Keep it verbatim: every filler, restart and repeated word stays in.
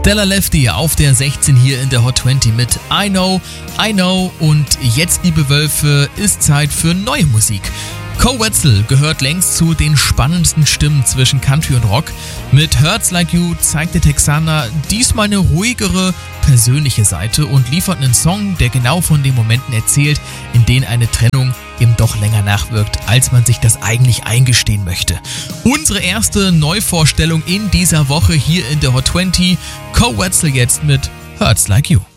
Della Lefty auf der sechzehn hier in der Hot zwanzig mit I Know, I Know. Und jetzt, liebe Wölfe, ist Zeit für neue Musik. Koe Wetzel gehört längst zu den spannendsten Stimmen zwischen Country und Rock. Mit Hurts Like You zeigt der Texaner diesmal eine ruhigere, persönliche Seite und liefert einen Song, der genau von den Momenten erzählt, in denen eine Trennung eben doch länger nachwirkt, als man sich das eigentlich eingestehen möchte. Unsere erste Neuvorstellung in dieser Woche hier in der Hot zwanzig. Koe Wetzel jetzt mit Hurts Like You.